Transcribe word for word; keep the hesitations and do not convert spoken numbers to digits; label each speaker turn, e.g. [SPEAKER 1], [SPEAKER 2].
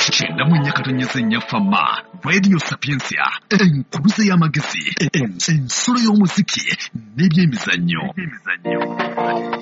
[SPEAKER 1] Cyenda mu nyakatonyeze nyafama Radio Sapiensia enkuluze y'amagezi ensolo y'omuziki n'ebyemizannyo